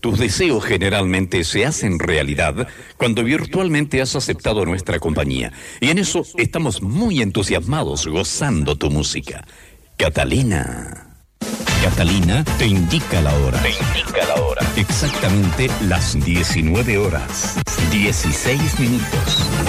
Tus deseos generalmente se hacen realidad cuando virtualmente has aceptado nuestra compañía. Y en eso estamos muy entusiasmados gozando tu música. Catalina. Catalina te indica la hora. Exactamente las 19 horas, 16 minutos.